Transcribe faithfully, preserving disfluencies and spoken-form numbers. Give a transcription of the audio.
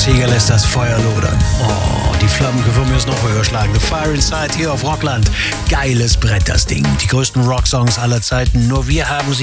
Tiger lässt das Feuer lodern. Oh, die Flammen können von mir noch höher schlagen. The Fire Inside hier auf Rockland. Geiles Brett, das Ding. Die größten Rocksongs aller Zeiten. Nur wir haben sie